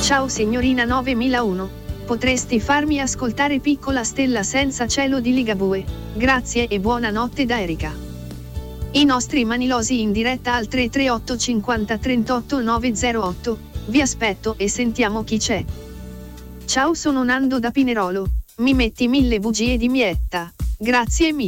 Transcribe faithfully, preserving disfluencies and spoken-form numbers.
Ciao signorina novemilauno. Potresti farmi ascoltare Piccola stella senza cielo di Ligabue? Grazie e buonanotte da Erika. I nostri manilosi in diretta al tre tre otto cinquanta trentotto novecentotto. Vi aspetto e sentiamo chi c'è. Ciao, sono Nando da Pinerolo. Mi metti mille bugie di Mietta? Grazie mille.